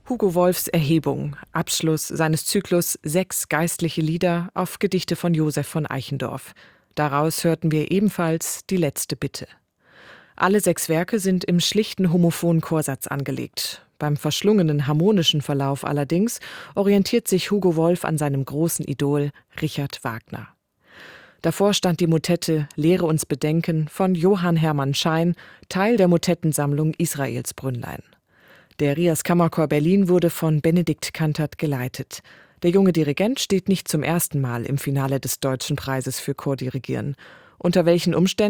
Hugo Wolfs Erhebung, Abschluss seines Zyklus 6 geistliche Lieder auf Gedichte von Joseph von Eichendorff. Daraus hörten wir ebenfalls die letzte Bitte. Alle 6 Werke sind im schlichten homophonen Chorsatz angelegt. Beim verschlungenen harmonischen Verlauf allerdings orientiert sich Hugo Wolf an seinem großen Idol Richard Wagner. Davor stand die Motette Lehre uns Bedenken von Johann Hermann Schein, Teil der Motettensammlung Israelsbrünnlein. Der Rias Kammerchor Berlin wurde von Benedikt Kantert geleitet. Der junge Dirigent steht nicht zum ersten Mal im Finale des Deutschen Preises für Chordirigieren. Unter welchen Umständen